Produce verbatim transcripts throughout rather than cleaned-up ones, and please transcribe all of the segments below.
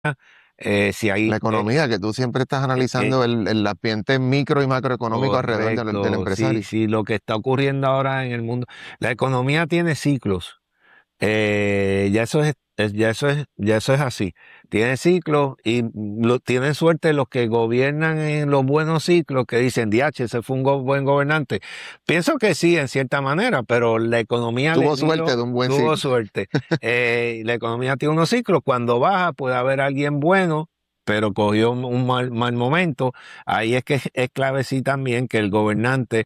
Eh, si hay, La economía, eh, que tú siempre estás analizando eh, el, el ambiente micro y macroeconómico correcto, alrededor del, del empresario. Sí, sí, lo que está ocurriendo ahora en el mundo. La economía tiene ciclos. Eh, ya eso es, es- ya eso es, ya eso es así. Tiene ciclos y lo, tienen suerte los que gobiernan en los buenos ciclos que dicen, D H, ese fue un go- buen gobernante. Pienso que sí, en cierta manera, pero la economía le Tuvo suerte dio, de un buen tuvo ciclo. suerte. Eh, la economía tiene unos ciclos. Cuando baja puede haber alguien bueno, pero cogió un un mal, mal momento. Ahí es que es, es clave sí también que el gobernante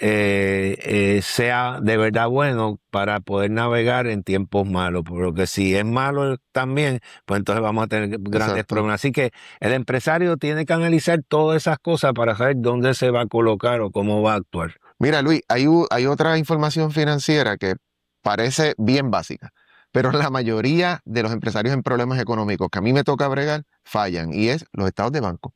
eh, eh, sea de verdad bueno para poder navegar en tiempos malos, porque si es malo también, pues entonces vamos a tener grandes Exacto. problemas. Así que el empresario tiene que analizar todas esas cosas para saber dónde se va a colocar o cómo va a actuar. Mira, Luis, hay, u- hay otra información financiera que parece bien básica, pero la mayoría de los empresarios en problemas económicos que a mí me toca bregar fallan, y es los estados de banco.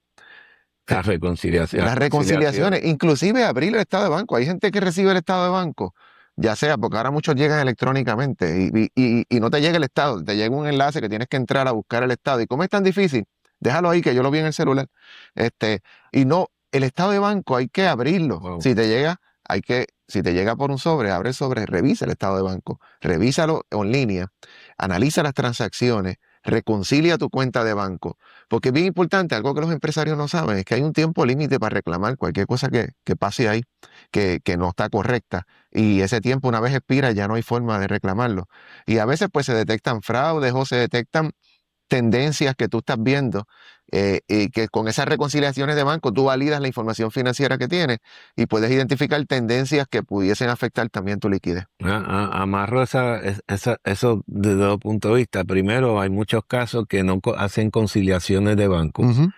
La reconciliación. Las reconciliaciones, inclusive abrir el estado de banco. Hay gente que recibe el estado de banco, ya sea porque ahora muchos llegan electrónicamente y, y- y- y no te llega el estado, te llega un enlace que tienes que entrar a buscar el estado. ¿Y cómo es tan difícil? Déjalo ahí, que yo lo vi en el celular. Este, y no, el estado de banco hay que abrirlo. Wow. Si te llega, hay que, si te llega por un sobre, abre el sobre, revisa el estado de banco, revísalo en línea, analiza las transacciones, reconcilia tu cuenta de banco. Porque es bien importante, algo que los empresarios no saben, es que hay un tiempo límite para reclamar cualquier cosa que, que pase ahí, que, que no está correcta. Y ese tiempo, una vez expira, ya no hay forma de reclamarlo. Y a veces pues se detectan fraudes o se detectan tendencias que tú estás viendo, eh, y que con esas reconciliaciones de banco tú validas la información financiera que tienes y puedes identificar tendencias que pudiesen afectar también tu liquidez. A- a- Amarro esa, es- esa- eso desde dos puntos de vista. Primero, hay muchos casos que no co- hacen conciliaciones de banco. Ujú.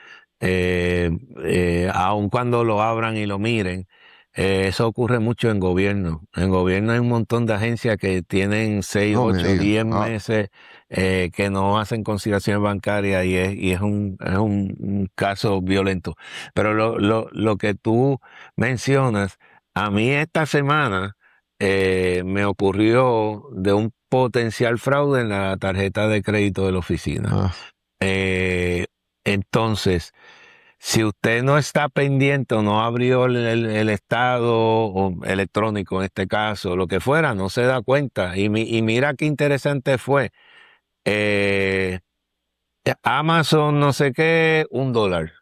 eh, eh, Aun cuando lo abran y lo miren, eh, eso ocurre mucho en gobierno. En gobierno hay un montón de agencias que tienen seis, No me ocho, digas. diez Ah, meses eh, que no hacen conciliaciones bancarias y es, y es un, es un, un caso violento. Pero lo, lo, lo que tú mencionas, a mí esta semana eh, me ocurrió de un potencial fraude en la tarjeta de crédito de la oficina. ah, Eh, entonces, si usted no está pendiente o no abrió el, el- el estado o electrónico en este caso, lo que fuera, no se da cuenta. Y, mi- y mira qué interesante fue. Eh, Amazon no sé qué, un dólar.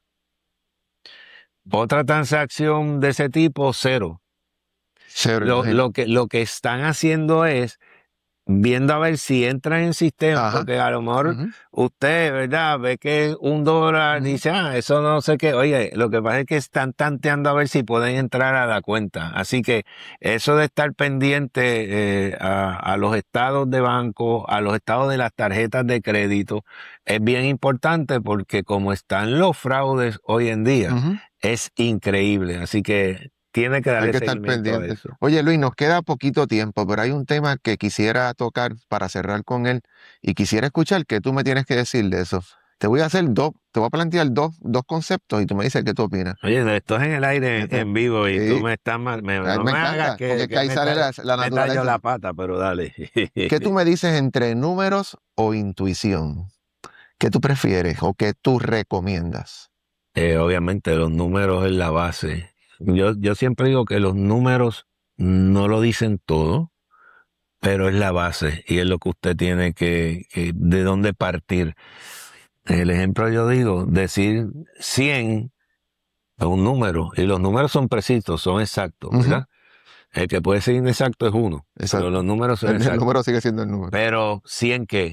Otra transacción de ese tipo, cero. cero, Lo, imagínate. lo que, lo que están haciendo es viendo a ver si entra en el sistema, Ajá. porque a lo mejor Ujú, usted, ¿verdad? Ve que un dólar, ujú. dice, ah, eso no sé qué. Oye, lo que pasa es que están tanteando a ver si pueden entrar a la cuenta. Así que eso de estar pendiente eh, a, a los estados de banco, a los estados de las tarjetas de crédito, es bien importante porque como están los fraudes hoy en día, Ujú. es increíble. Así que tiene que Hay darle que estar seguimiento a pendiente. eso. Oye, Luis, nos queda poquito tiempo, pero hay un tema que quisiera tocar para cerrar con él y quisiera escuchar qué tú me tienes que decir de eso. Te voy a hacer dos, te voy a plantear dos, dos conceptos y tú me dices qué tú opinas. Oye, esto es en el aire en, Este, en vivo y tú sí, me estás mal. me- a mí no me me hagas encanta, porque que, es que que ahí sale meta, la, la meta yo naturaleza. la pata, pero dale. ¿Qué tú me dices entre números o intuición? ¿Qué tú prefieres o qué tú recomiendas? Eh, obviamente los números es la base. Yo, yo siempre digo que los números no lo dicen todo, pero es la base y es lo que usted tiene que, que de dónde partir. El ejemplo yo digo, decir cien es un número y los números son precisos, son exactos, Ujú, ¿verdad? El que puede ser inexacto es uno, pero los exacto. números son El, el exactos. número sigue siendo el número. Pero cien qué,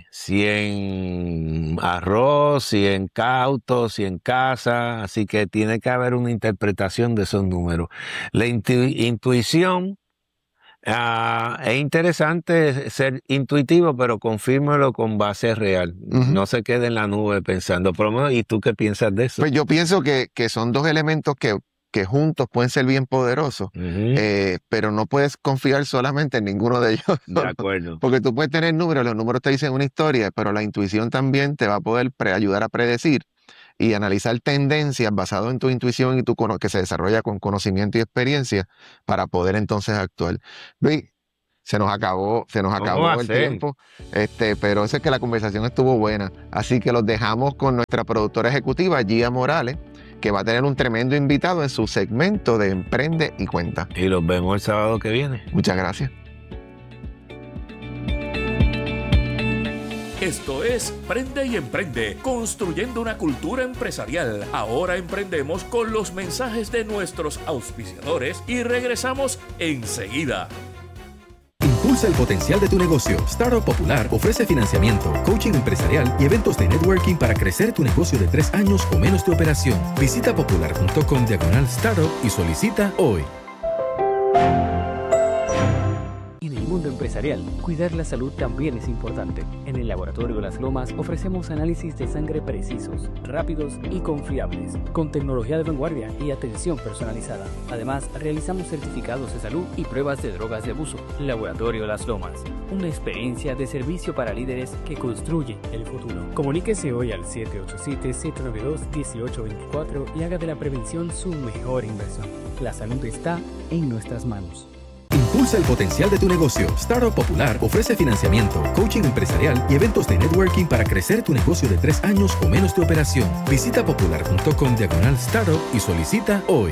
cien arroz, cien cautos, cien casa, así que tiene que haber una interpretación de esos números. La intu- intuición, ah, es interesante ser intuitivo, pero confírmalo con base real. Ujú. No se quede en la nube pensando, por lo menos, ¿y tú qué piensas de eso? Pues yo pienso que, que son dos elementos que, que juntos pueden ser bien poderosos, Ujú, eh, pero no puedes confiar solamente en ninguno de ellos, de acuerdo. porque tú puedes tener números, los números te dicen una historia, pero la intuición también te va a poder pre- ayudar a predecir y analizar tendencias basado en tu intuición y tu cono- que se desarrolla con conocimiento y experiencia para poder entonces actuar. Luis, se nos acabó, se nos ¿Cómo acabó va a el ser? tiempo, este, pero eso es que la conversación estuvo buena. Así que los dejamos con nuestra productora ejecutiva, Gia Morales, que va a tener un tremendo invitado en su segmento de Emprende y Cuenta. Y los vemos el sábado que viene. Muchas gracias. Esto es Prende y Emprende, construyendo una cultura empresarial. Ahora emprendemos con los mensajes de nuestros auspiciadores y regresamos enseguida. Impulsa el potencial de tu negocio. Startup Popular ofrece financiamiento, coaching empresarial y eventos de networking para crecer tu negocio de tres años o menos de operación. Visita popular punto com diagonal startup y solicita hoy. En el mundo empresarial, cuidar la salud también es importante. En el Laboratorio Las Lomas ofrecemos análisis de sangre precisos, rápidos y confiables, con tecnología de vanguardia y atención personalizada. Además, realizamos certificados de salud y pruebas de drogas de abuso. Laboratorio Las Lomas, una experiencia de servicio para líderes que construye el futuro. Comuníquese hoy al siete ocho siete, siete nueve dos, uno ocho dos cuatro y haga de la prevención su mejor inversión. La salud está en nuestras manos. Impulsa el potencial de tu negocio. Startup Popular ofrece financiamiento, coaching empresarial y eventos de networking para crecer tu negocio de tres años o menos de operación. Visita popular punto com diagonal startup y solicita hoy.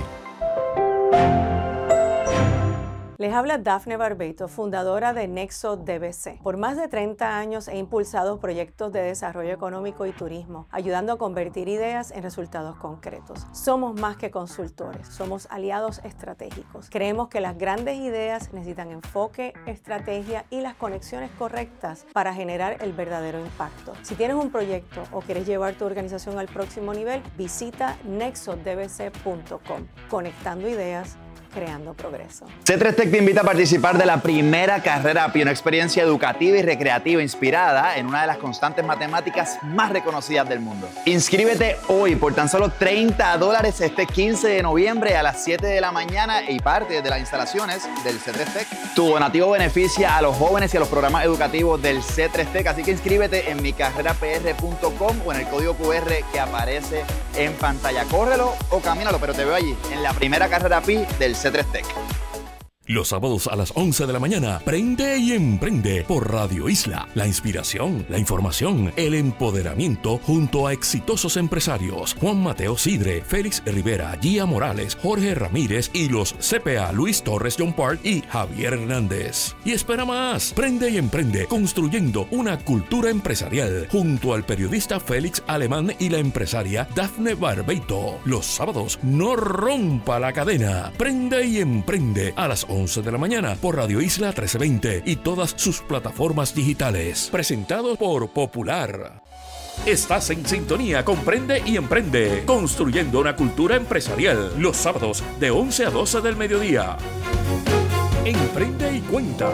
Les habla Dafne Barbeito, fundadora de Nexo D B C. Por más de treinta años he impulsado proyectos de desarrollo económico y turismo, ayudando a convertir ideas en resultados concretos. Somos más que consultores, somos aliados estratégicos. Creemos que las grandes ideas necesitan enfoque, estrategia y las conexiones correctas para generar el verdadero impacto. Si tienes un proyecto o quieres llevar tu organización al próximo nivel, visita nexo d b c punto com. Conectando ideas, creando progreso. C tres Tech te invita a participar de la primera carrera A P I, una experiencia educativa y recreativa inspirada en una de las constantes matemáticas más reconocidas del mundo. Inscríbete hoy por tan solo treinta dólares este quince de noviembre a las siete de la mañana y parte de las instalaciones del C tres Tech. Tu donativo beneficia a los jóvenes y a los programas educativos del C tres Tech, así que inscríbete en mi carrera p r punto com o en el código Q R que aparece en pantalla. Córrelo o camínalo, pero te veo allí en la primera carrera A P I del C tres Tech. Los sábados a las once de la mañana, Prende y Emprende por Radio Isla. La inspiración, la información, el empoderamiento junto a exitosos empresarios. Juan Mateo Sidre, Félix Rivera, Gia Morales, Jorge Ramírez y los C P A Luis Torres John Park y Javier Hernández. Y espera más, Prende y Emprende, construyendo una cultura empresarial junto al periodista Félix Alemán y la empresaria Dafne Barbeito. Los sábados, no rompa la cadena. Prende y Emprende a las once de la mañana por Radio Isla trece veinte y todas sus plataformas digitales. Presentado por Popular. Estás en sintonía con Prende y Emprende, construyendo una cultura empresarial. Los sábados de once a doce del mediodía. Emprende y Cuenta.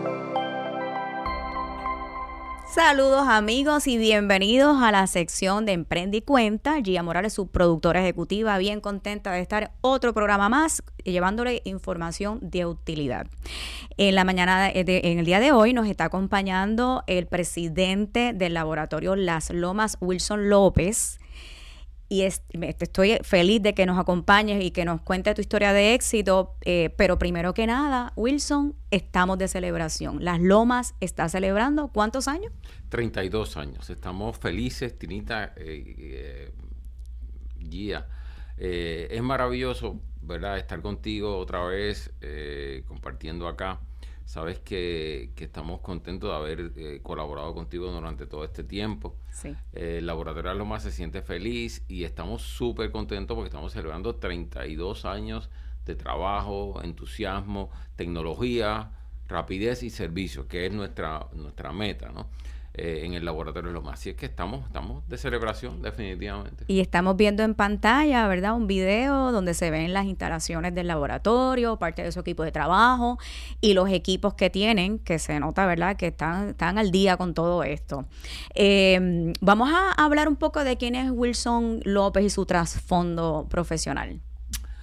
Saludos amigos y bienvenidos a la sección de Emprende y Cuenta. Gia Morales, su productora ejecutiva, bien contenta de estar otro programa más llevándole información de utilidad. En la mañana, de, en el día de hoy nos está acompañando el presidente del laboratorio Las Lomas, Wilson López. Y es, estoy feliz de que nos acompañes y que nos cuente tu historia de éxito. Eh, pero primero que nada, Wilson, estamos de celebración. Las Lomas está celebrando ¿cuántos años? treinta y dos años. Estamos felices, Tinita, eh, eh, Gia. Eh, es maravilloso, ¿verdad?, estar contigo otra vez, eh, compartiendo acá. Sabes que, que estamos contentos de haber eh, colaborado contigo durante todo este tiempo. Sí. Eh, el Laboratorio Las Lomas se siente feliz y estamos súper contentos porque estamos celebrando treinta y dos años de trabajo, entusiasmo, tecnología, rapidez y servicio, que es nuestra, nuestra meta, ¿no? Eh, en el Laboratorio Las Lomas. Así es que estamos, estamos de celebración, definitivamente. Y estamos viendo en pantalla, ¿verdad?, un video donde se ven las instalaciones del laboratorio, parte de su equipo de trabajo y los equipos que tienen, que se nota, ¿verdad?, que están, están al día con todo esto. Eh, vamos a hablar un poco de quién es Wilson López y su trasfondo profesional.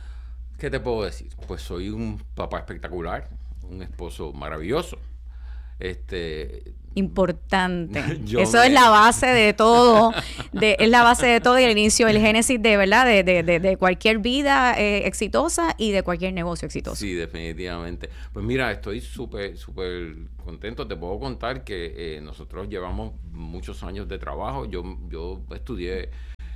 ¿Qué te puedo decir? Pues soy un papá espectacular, un esposo maravilloso. Este, Importante. Yo Eso me- es la base de todo, de, es la base de todo y el inicio, el génesis de verdad de, de, de, de cualquier vida eh, exitosa y de cualquier negocio exitoso. Sí, definitivamente. Pues mira, estoy súper, súper contento. Te puedo contar que eh, nosotros llevamos muchos años de trabajo. Yo, yo estudié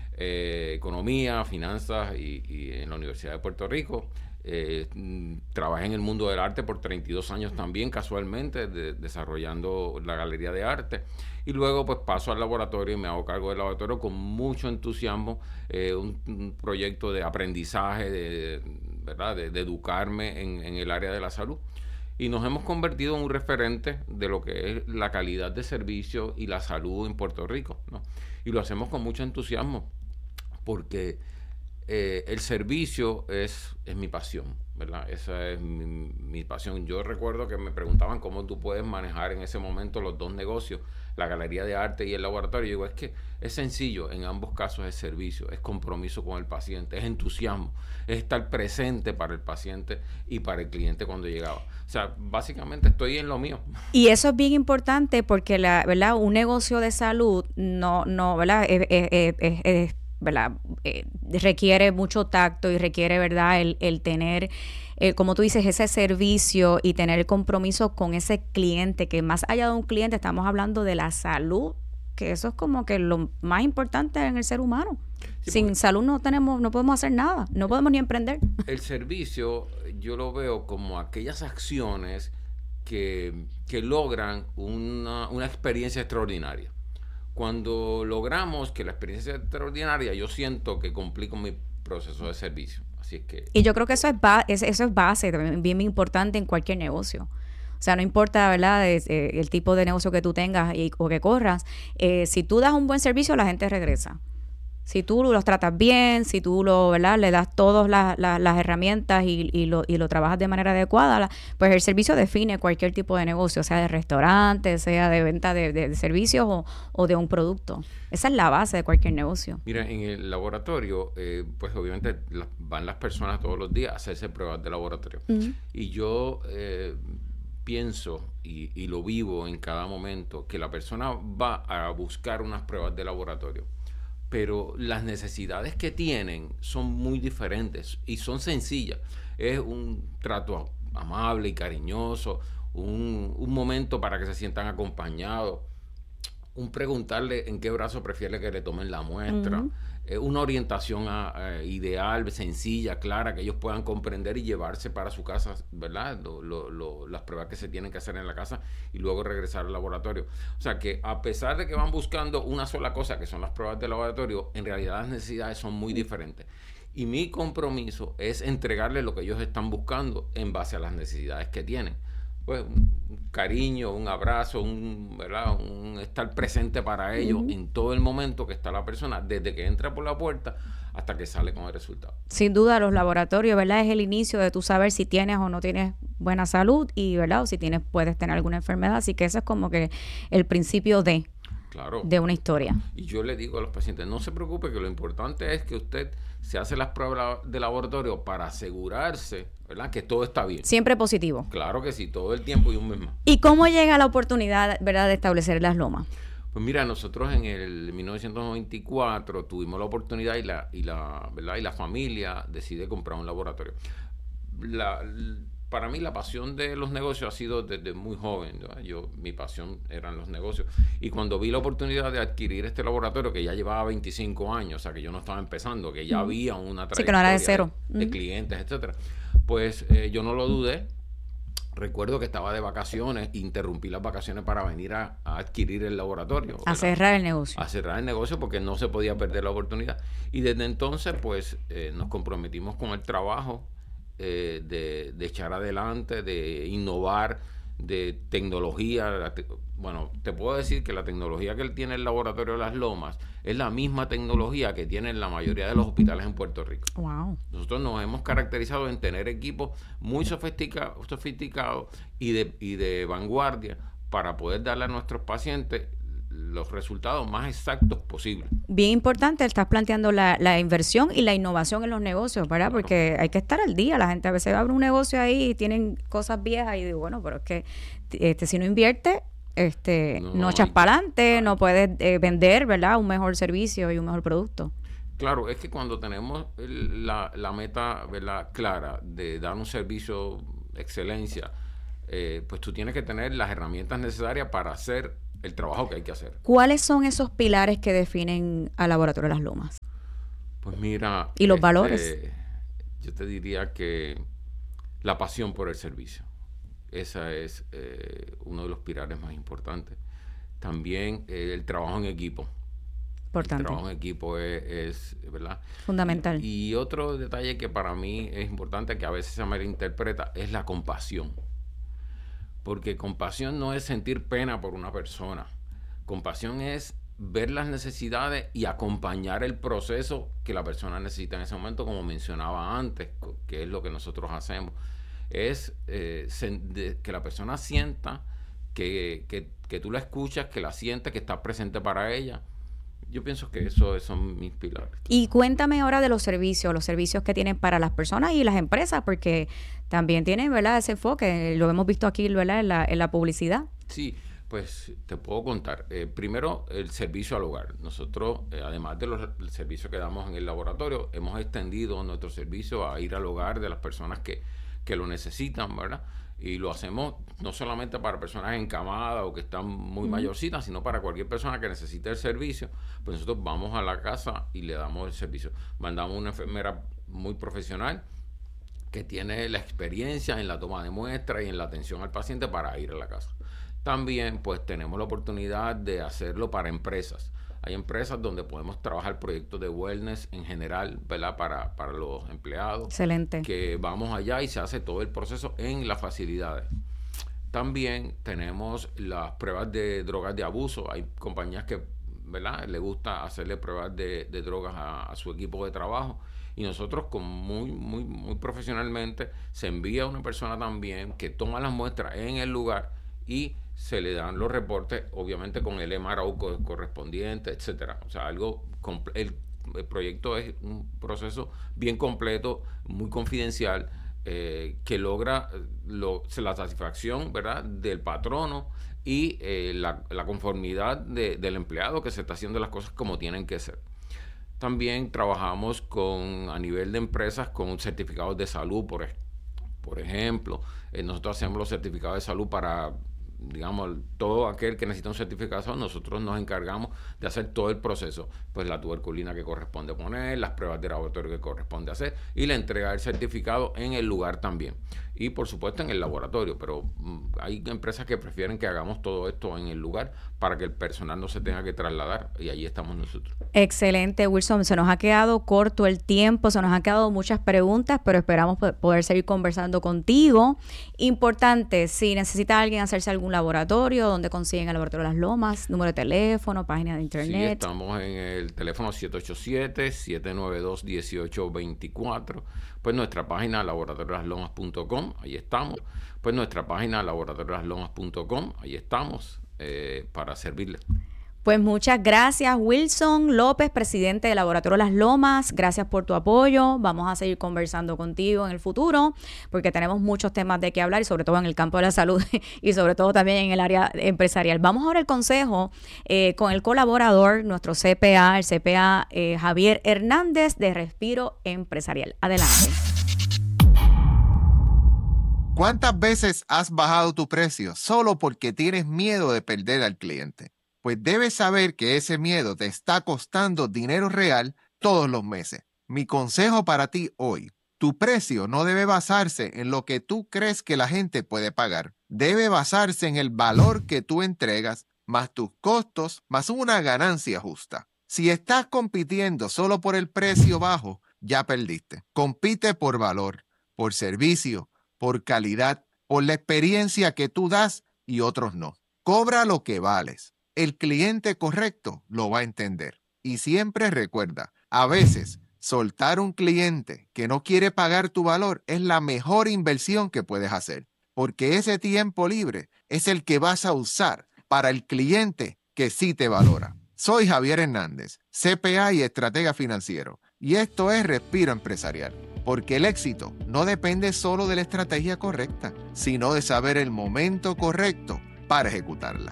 eh, economía, finanzas y, y en la Universidad de Puerto Rico. Eh, mm, trabajé en el mundo del arte por treinta y dos años también, casualmente, de- desarrollando la galería de arte. Y luego pues paso al laboratorio y me hago cargo del laboratorio con mucho entusiasmo, eh, un, un proyecto de aprendizaje, de, ¿verdad? de, de educarme en, en el área de la salud. Y nos hemos convertido en un referente de lo que es la calidad de servicio y la salud en Puerto Rico, ¿no? Y lo hacemos con mucho entusiasmo porque eh, el servicio es, es mi pasión, ¿verdad? Esa es mi, mi pasión. Yo recuerdo que me preguntaban cómo tú puedes manejar en ese momento los dos negocios, la galería de arte y el laboratorio. Y digo, es que es sencillo, en ambos casos es servicio, es compromiso con el paciente, es entusiasmo, es estar presente para el paciente y para el cliente cuando llegaba. O sea, básicamente estoy en lo mío. Y eso es bien importante porque la, ¿verdad? Un negocio de salud no, no, ¿verdad? Es, es- es- es- es, ¿verdad? Eh, requiere mucho tacto y requiere, ¿verdad? El, el tener, eh, como tú dices, ese servicio y tener el compromiso con ese cliente, que más allá de un cliente estamos hablando de la salud, que eso es como que lo más importante en el ser humano. Sí, Sin porque- salud no tenemos, no podemos hacer nada, no podemos ni emprender. El servicio yo lo veo como aquellas acciones que, que logran una, una experiencia extraordinaria. Cuando logramos que la experiencia sea extraordinaria, yo siento que cumplí con mi proceso de servicio. Así es que Y yo creo que eso es, ba- es- eso es base, también bien importante en cualquier negocio. O sea, no importa, ¿verdad?, es, eh, el tipo de negocio que tú tengas y, o que corras, eh, si tú das un buen servicio, la gente regresa. Si tú los tratas bien, si tú lo, ¿verdad?, le das todas las, las- las herramientas y, y lo, y lo trabajas de manera adecuada, la- pues el servicio define cualquier tipo de negocio, sea de restaurante, sea de venta de, de- de servicios o, o de un producto. Esa es la base de cualquier negocio. mira, en el laboratorio, eh, pues obviamente la- van las personas todos los días a hacerse pruebas de laboratorio. Ujú. Y yo eh, pienso y, y lo vivo en cada momento que la persona va a buscar unas pruebas de laboratorio, pero las necesidades que tienen son muy diferentes y son sencillas. Es un trato amable y cariñoso, un, un momento para que se sientan acompañados, un preguntarle en qué brazo prefiere que le tomen la muestra, Ujú. eh, una orientación a- a ideal, sencilla, clara, que ellos puedan comprender y llevarse para su casa, ¿verdad? Lo- lo- lo- las pruebas que se tienen que hacer en la casa y luego regresar al laboratorio. O sea que a pesar de que van buscando una sola cosa, que son las pruebas de laboratorio, en realidad las necesidades son muy diferentes. Y mi compromiso es entregarles lo que ellos están buscando en base a las necesidades que tienen. Pues un un cariño, un abrazo, un, ¿verdad? Un estar presente para ellos Ujú. en todo el momento que está la persona, desde que entra por la puerta hasta que sale con el resultado. Sin duda, los laboratorios, ¿verdad?, es el inicio de tú saber si tienes o no tienes buena salud y, ¿verdad?, o si tienes, puedes tener alguna enfermedad. Así que eso es como que el principio de, Claro. de una historia. Y yo le digo a los pacientes, no se preocupe, que lo importante es que usted se hace las pruebas de laboratorio para asegurarse, ¿verdad?, que todo está bien. Siempre positivo. Claro que sí, todo el tiempo y un mes más. ¿Y cómo llega la oportunidad, ¿verdad?, de establecer las lomas? Pues mira, nosotros en el mil novecientos noventa y cuatro tuvimos la oportunidad y la, y la, ¿verdad? y la familia decide comprar un laboratorio. La, l- para mí la pasión de los negocios ha sido desde muy joven, ¿no? Yo, mi pasión eran los negocios. Y cuando vi la oportunidad de adquirir este laboratorio, que ya llevaba veinticinco años, o sea, que yo no estaba empezando, que ya Ujú. había una Sí, que no era de trayectoria cero. de, de Ujú. clientes, etcétera, pues eh, yo no lo dudé. Recuerdo que estaba de vacaciones, interrumpí las vacaciones para venir a, a adquirir el laboratorio. A ¿verdad? cerrar el negocio. A cerrar el negocio porque no se podía perder la oportunidad. Y desde entonces, pues, eh, nos comprometimos con el trabajo eh, de, de echar adelante, de innovar, de tecnología. La te- bueno, te puedo decir que la tecnología que tiene el laboratorio de Las Lomas es la misma tecnología que tienen la mayoría de los hospitales en Puerto Rico. Wow. Nosotros nos hemos caracterizado en tener equipos muy sofistica- sofisticados y de, y de vanguardia para poder darle a nuestros pacientes los resultados más exactos posibles. Bien importante, estás planteando la, la inversión y la innovación en los negocios, ¿verdad? Claro. Porque hay que estar al día. La gente a veces abre un negocio ahí y tienen cosas viejas y digo, bueno, pero es que este, si no invierte, este, no, no echas hay- para adelante, no puedes eh, vender, ¿verdad? Un mejor servicio y un mejor producto. Claro, es que cuando tenemos el- la, la meta, ¿verdad?, clara de dar un servicio de excelencia, eh, pues tú tienes que tener las herramientas necesarias para hacer el trabajo que hay que hacer. ¿Cuáles son esos pilares que definen al Laboratorio Las Lomas? Pues mira... ¿Y los este, valores? Yo te diría que la pasión por el servicio. Esa es eh, uno de los pilares más importantes. También eh, el trabajo en equipo. Importante. El trabajo en equipo es, es, ¿verdad? Fundamental. Y, y otro detalle que para mí es importante, que a veces se malinterpreta, es la compasión. Porque compasión no es sentir pena por una persona. Compasión es ver las necesidades y acompañar el proceso que la persona necesita en ese momento, como mencionaba antes, que es lo que nosotros hacemos. Es eh, sen- de, que la persona sienta que, que, que tú la escuchas, que la sientes, que estás presente para ella. Yo pienso que eso, esos son mis pilares. Y cuéntame ahora de los servicios, los servicios que tienen para las personas y las empresas, porque también tienen, ¿verdad?, ese enfoque, lo hemos visto aquí, ¿verdad?, en la, en la publicidad. Sí, pues te puedo contar. Eh, primero, el servicio al hogar. Nosotros, eh, además de los el servicios que damos en el laboratorio, hemos extendido nuestro servicio a ir al hogar de las personas que, que lo necesitan, ¿verdad? Y lo hacemos no solamente para personas encamadas o que están muy Ujú. mayorcitas, sino para cualquier persona que necesite el servicio. Pues nosotros vamos a la casa y le damos el servicio. Mandamos una enfermera muy profesional que tiene la experiencia en la toma de muestras y en la atención al paciente para ir a la casa. También pues tenemos la oportunidad de hacerlo para empresas. Hay empresas donde podemos trabajar proyectos de wellness en general, ¿verdad?, para, para los empleados. Excelente. Que vamos allá y se hace todo el proceso en las facilidades. También tenemos las pruebas de drogas de abuso. Hay compañías que, ¿verdad?, le gusta hacerle pruebas de, de drogas a, a su equipo de trabajo. Y nosotros, con muy, muy, muy profesionalmente, se envía una persona también que toma las muestras en el lugar y se le dan los reportes, obviamente con el M R O co- correspondiente, etcétera. O sea, algo comple- el, el proyecto es un proceso bien completo, muy confidencial, eh, que logra eh, lo, la satisfacción, ¿verdad?, del patrono y eh, la, la conformidad de, del empleado, que se está haciendo las cosas como tienen que ser. También trabajamos con, a nivel de empresas, con certificados de salud, por, ej- por ejemplo. Eh, nosotros hacemos los certificados de salud para, digamos, todo aquel que necesita un certificado de salud. Nosotros nos encargamos de hacer todo el proceso. Pues la tuberculina que corresponde poner, las pruebas de laboratorio que corresponde hacer y la entrega del certificado en el lugar también. Y por supuesto en el laboratorio, pero mm, hay empresas que prefieren que hagamos todo esto en el lugar para que el personal no se tenga que trasladar, y allí estamos nosotros. Excelente, Wilson. Se nos ha quedado corto el tiempo, se nos han quedado muchas preguntas, pero esperamos po- poder seguir conversando contigo. Importante, si necesita alguien hacerse algún laboratorio, ¿dónde consiguen el Laboratorio Las Lomas? Número de teléfono, página de Sí, internet. estamos en el teléfono siete ocho siete, siete nueve dos, uno ocho dos cuatro. Pues nuestra página laboratorio las lomas punto com, ahí estamos. Pues nuestra página laboratorio las lomas punto com, ahí estamos, eh, para servirles. Pues muchas gracias, Wilson López, presidente del Laboratorio Las Lomas. Gracias por tu apoyo. Vamos a seguir conversando contigo en el futuro porque tenemos muchos temas de qué hablar, y sobre todo en el campo de la salud y sobre todo también en el área empresarial. Vamos ahora al consejo eh, con el colaborador, nuestro C P A, el C P A eh, Javier Hernández de Respiro Empresarial. Adelante. ¿Cuántas veces has bajado tu precio solo porque tienes miedo de perder al cliente? Pues debes saber que ese miedo te está costando dinero real todos los meses. Mi consejo para ti hoy: tu precio no debe basarse en lo que tú crees que la gente puede pagar. Debe basarse en el valor que tú entregas, más tus costos, más una ganancia justa. Si estás compitiendo solo por el precio bajo, ya perdiste. Compite por valor, por servicio, por calidad, por la experiencia que tú das y otros no. Cobra lo que vales. El cliente correcto lo va a entender. Y siempre recuerda, a veces soltar un cliente que no quiere pagar tu valor es la mejor inversión que puedes hacer, porque ese tiempo libre es el que vas a usar para el cliente que sí te valora. Soy Javier Hernández, C P A y estratega financiero, y esto es Respiro Empresarial, porque el éxito no depende solo de la estrategia correcta, sino de saber el momento correcto para ejecutarla.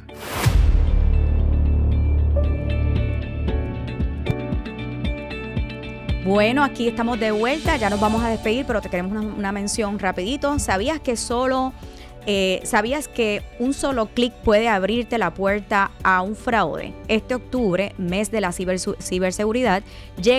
Bueno, aquí estamos de vuelta, ya nos vamos a despedir, pero te queremos una, una mención rapidito. ¿Sabías que solo Eh, ¿Sabías que un solo clic puede abrirte la puerta a un fraude? Este octubre, mes de la ciber, ciberseguridad, llega